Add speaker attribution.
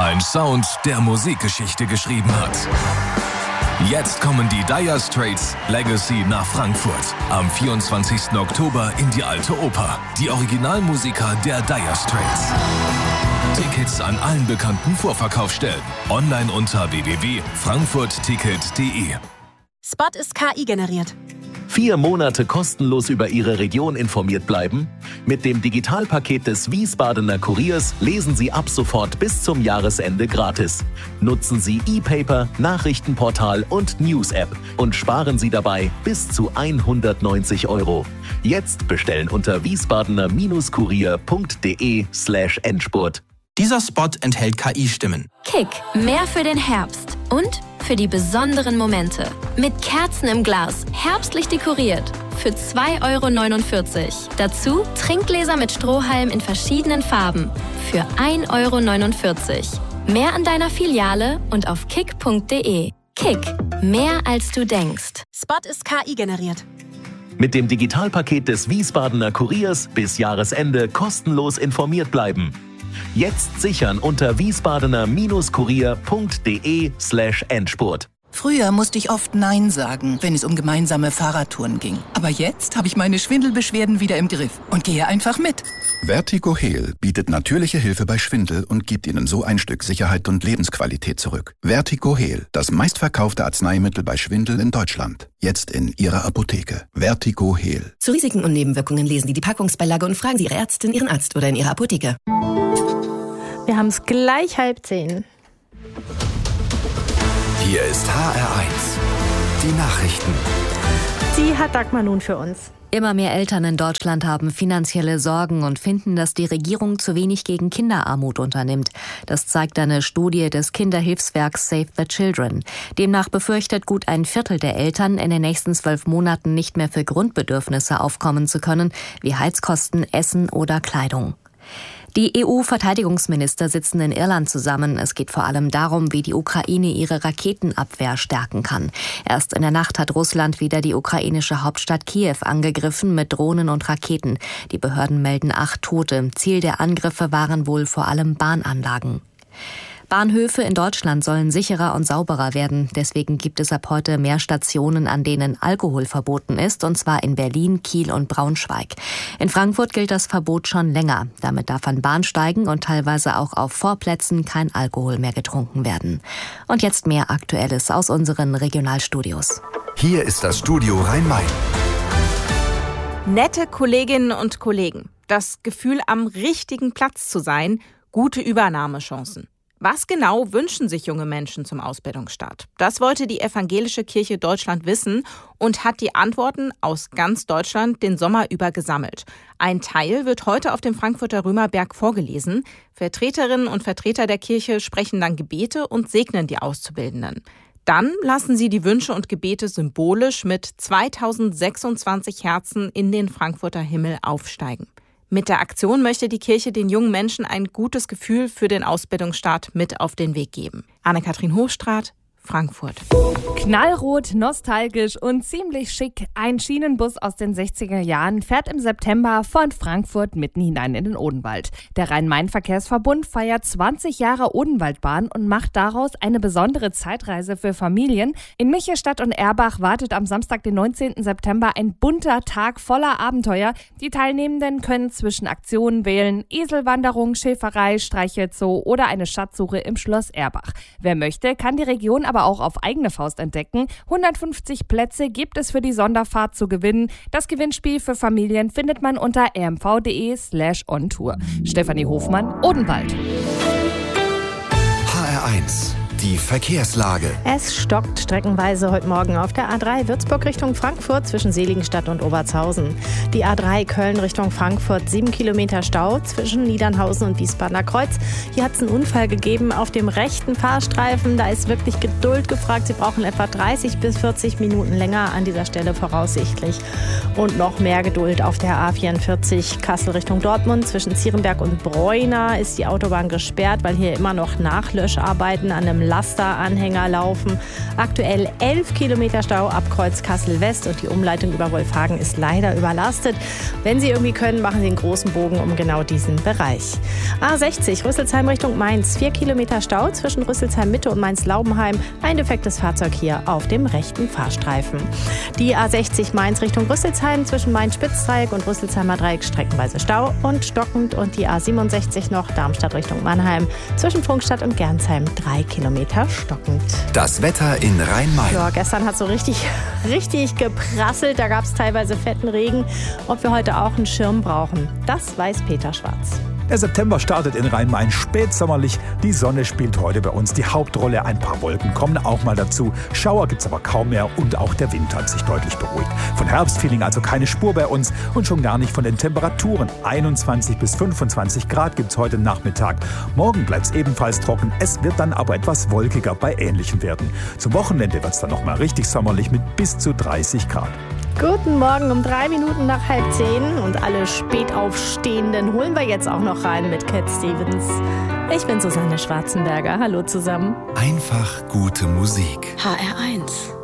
Speaker 1: Ein Sound, der Musikgeschichte geschrieben hat. Jetzt kommen die Dire Straits Legacy nach Frankfurt. Am 24. Oktober in die Alte Oper. Die Originalmusiker der Dire Straits. Tickets an allen bekannten Vorverkaufsstellen. Online unter www.frankfurtticket.de.
Speaker 2: Spot ist KI generiert.
Speaker 3: 4 Monate kostenlos über Ihre Region informiert bleiben? Mit dem Digitalpaket des Wiesbadener Kuriers lesen Sie ab sofort bis zum Jahresende gratis. Nutzen Sie E-Paper, Nachrichtenportal und News-App und sparen Sie dabei bis zu 190 €. Jetzt bestellen unter wiesbadener-kurier.de/Endspurt.
Speaker 4: Dieser Spot enthält KI-Stimmen.
Speaker 5: Kick, mehr für den Herbst und für die besonderen Momente. Mit Kerzen im Glas, herbstlich dekoriert. Für 2,49 €. Dazu Trinkgläser mit Strohhalm in verschiedenen Farben. Für 1,49 €. Mehr an deiner Filiale und auf kick.de. Kick, mehr als du denkst.
Speaker 2: Spot ist KI generiert.
Speaker 3: Mit dem Digitalpaket des Wiesbadener Kuriers bis Jahresende kostenlos informiert bleiben. Jetzt sichern unter wiesbadener-kurier.de/Endspurt.
Speaker 6: Früher musste ich oft Nein sagen, wenn es um gemeinsame Fahrradtouren ging. Aber jetzt habe ich meine Schwindelbeschwerden wieder im Griff und gehe einfach mit.
Speaker 7: Vertigo-Heal bietet natürliche Hilfe bei Schwindel und gibt Ihnen so ein Stück Sicherheit und Lebensqualität zurück. Vertigo-Heal, das meistverkaufte Arzneimittel bei Schwindel in Deutschland. Jetzt in Ihrer Apotheke. Vertigo-Heal.
Speaker 8: Zu Risiken und Nebenwirkungen lesen Sie die Packungsbeilage und fragen Sie Ihre Ärztin, Ihren Arzt oder in Ihrer Apotheke.
Speaker 9: Wir haben es gleich 9:30.
Speaker 1: Hier ist HR1. Die Nachrichten.
Speaker 9: Die hat Dagmar nun für uns.
Speaker 10: Immer mehr Eltern in Deutschland haben finanzielle Sorgen und finden, dass die Regierung zu wenig gegen Kinderarmut unternimmt. Das zeigt eine Studie des Kinderhilfswerks Save the Children. Demnach befürchtet gut ein Viertel der Eltern, in den nächsten 12 Monaten nicht mehr für Grundbedürfnisse aufkommen zu können, wie Heizkosten, Essen oder Kleidung. Die EU-Verteidigungsminister sitzen in Irland zusammen. Es geht vor allem darum, wie die Ukraine ihre Raketenabwehr stärken kann. Erst in der Nacht hat Russland wieder die ukrainische Hauptstadt Kiew angegriffen mit Drohnen und Raketen. Die Behörden melden 8 Tote. Ziel der Angriffe waren wohl vor allem Bahnanlagen. Bahnhöfe in Deutschland sollen sicherer und sauberer werden. Deswegen gibt es ab heute mehr Stationen, an denen Alkohol verboten ist, und zwar in Berlin, Kiel und Braunschweig. In Frankfurt gilt das Verbot schon länger. Damit darf an Bahnsteigen und teilweise auch auf Vorplätzen kein Alkohol mehr getrunken werden. Und jetzt mehr Aktuelles aus unseren Regionalstudios.
Speaker 1: Hier ist das Studio Rhein-Main.
Speaker 11: Nette Kolleginnen und Kollegen, das Gefühl, am richtigen Platz zu sein, gute Übernahmechancen. Was genau wünschen sich junge Menschen zum Ausbildungsstart? Das wollte die Evangelische Kirche Deutschland wissen und hat die Antworten aus ganz Deutschland den Sommer über gesammelt. Ein Teil wird heute auf dem Frankfurter Römerberg vorgelesen. Vertreterinnen und Vertreter der Kirche sprechen dann Gebete und segnen die Auszubildenden. Dann lassen sie die Wünsche und Gebete symbolisch mit 2026 Herzen in den Frankfurter Himmel aufsteigen. Mit der Aktion möchte die Kirche den jungen Menschen ein gutes Gefühl für den Ausbildungsstart mit auf den Weg geben. Anne-Kathrin Hochstraat, Frankfurt.
Speaker 12: Knallrot, nostalgisch und ziemlich schick. Ein Schienenbus aus den 60er Jahren fährt im September von Frankfurt mitten hinein in den Odenwald. Der Rhein-Main-Verkehrsverbund feiert 20 Jahre Odenwaldbahn und macht daraus eine besondere Zeitreise für Familien. In Michelstadt und Erbach wartet am Samstag, den 19. September, ein bunter Tag voller Abenteuer. Die Teilnehmenden können zwischen Aktionen wählen: Eselwanderung, Schäferei, Streichelzoo oder eine Schatzsuche im Schloss Erbach. Wer möchte, kann die Region aber auch auf eigene Faust entdecken. 150 Plätze gibt es für die Sonderfahrt zu gewinnen. Das Gewinnspiel für Familien findet man unter rmv.de/ontour. Stefanie Hofmann, Odenwald.
Speaker 1: HR1. Die Verkehrslage.
Speaker 9: Es stockt streckenweise heute Morgen auf der A3 Würzburg Richtung Frankfurt zwischen Seligenstadt und Obertshausen. Die A3 Köln Richtung Frankfurt, 7 Kilometer Stau zwischen Niedernhausen und Wiesbadener Kreuz. Hier hat es einen Unfall gegeben auf dem rechten Fahrstreifen. Da ist wirklich Geduld gefragt. Sie brauchen etwa 30 bis 40 Minuten länger an dieser Stelle voraussichtlich. Und noch mehr Geduld auf der A44 Kassel Richtung Dortmund. Zwischen Zierenberg und Breuna ist die Autobahn gesperrt, weil hier immer noch Nachlöscharbeiten an einem Lasteranhänger laufen. Aktuell 11 Kilometer Stau ab Kreuz Kassel-West und die Umleitung über Wolfhagen ist leider überlastet. Wenn Sie irgendwie können, machen Sie einen großen Bogen um genau diesen Bereich. A60 Rüsselsheim Richtung Mainz. 4 Kilometer Stau zwischen Rüsselsheim Mitte und Mainz-Laubenheim. Ein defektes Fahrzeug hier auf dem rechten Fahrstreifen. Die A60 Mainz Richtung Rüsselsheim zwischen Mainz-Spitzdreieck und Rüsselsheimer Dreieck streckenweise Stau und stockend. Und die A67 noch Darmstadt Richtung Mannheim zwischen Prunkstadt und Gernsheim 3 Kilometer stockend.
Speaker 7: Das Wetter in Rhein-Main.
Speaker 9: Ja, gestern hat es so richtig geprasselt. Da gab es teilweise fetten Regen. Ob wir heute auch einen Schirm brauchen, das weiß Peter Schwarz.
Speaker 13: Der September startet in Rhein-Main spätsommerlich. Die Sonne spielt heute bei uns die Hauptrolle. Ein paar Wolken kommen auch mal dazu. Schauer gibt's aber kaum mehr und auch der Wind hat sich deutlich beruhigt. Von Herbstfeeling also keine Spur bei uns und schon gar nicht von den Temperaturen. 21 bis 25 Grad gibt's heute Nachmittag. Morgen bleibt's ebenfalls trocken. Es wird dann aber etwas wolkiger bei ähnlichen Werten. Zum Wochenende wird's dann nochmal richtig sommerlich mit bis zu 30 Grad.
Speaker 9: Guten Morgen, um 3 Minuten nach 9:30 und alle Spätaufstehenden holen wir jetzt auch noch rein mit Cat Stevens. Ich bin Susanne Schwarzenberger. Hallo zusammen.
Speaker 1: Einfach gute Musik.
Speaker 2: HR1